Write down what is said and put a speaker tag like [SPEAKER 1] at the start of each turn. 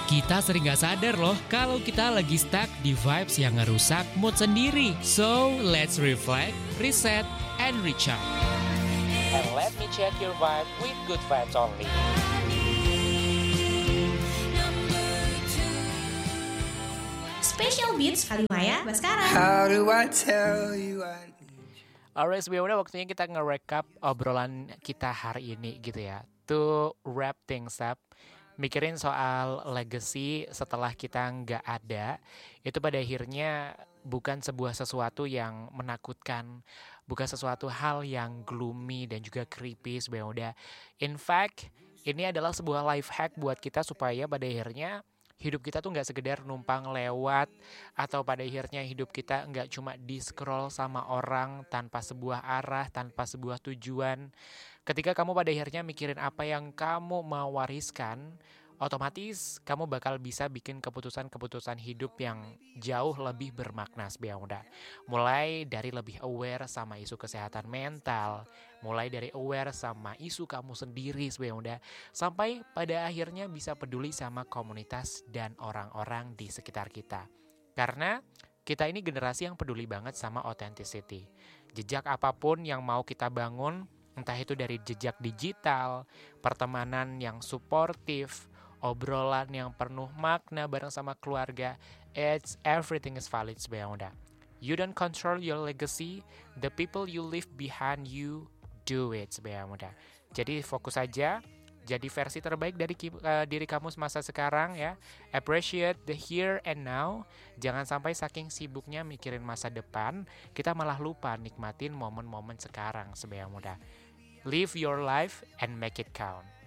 [SPEAKER 1] Kita sering gak sadar loh kalau kita lagi stuck di vibes yang ngerusak mood sendiri. So, let's reflect, reset, and recharge. And let me check your vibe with good vibes only.
[SPEAKER 2] Special Beats Kalimaya Baskara.
[SPEAKER 3] How do I tell you I need you?
[SPEAKER 1] Alright, udah waktunya kita nge-recap obrolan kita hari ini gitu ya. To wrap things up, mikirin soal legacy setelah kita nggak ada, itu pada akhirnya bukan sebuah sesuatu yang menakutkan, bukan sesuatu hal yang gloomy dan juga creepy sebenarnya. In fact, ini adalah sebuah life hack buat kita supaya pada akhirnya hidup kita tuh nggak sekedar numpang lewat, atau pada akhirnya hidup kita nggak cuma di-scroll sama orang tanpa sebuah arah, tanpa sebuah tujuan. Ketika kamu pada akhirnya mikirin apa yang kamu mau wariskan, otomatis kamu bakal bisa bikin keputusan-keputusan hidup yang jauh lebih bermakna sebenarnya. Mulai dari lebih aware sama isu kesehatan mental, mulai dari aware sama isu kamu sendiri sebenarnya, sampai pada akhirnya bisa peduli sama komunitas dan orang-orang di sekitar kita. Karena kita ini generasi yang peduli banget sama authenticity. Jejak apapun yang mau kita bangun, entah itu dari jejak digital, pertemanan yang suportif, obrolan yang penuh makna bareng sama keluarga, everything is valid sebenarnya. You don't control your legacy, the people you leave behind you do it sebenarnya. Jadi fokus aja, jadi versi terbaik dari diri kamu semasa sekarang ya. Appreciate the here and now. Jangan sampai saking sibuknya mikirin masa depan, kita malah lupa nikmatin momen-momen sekarang sebenarnya. Live your life and make it count.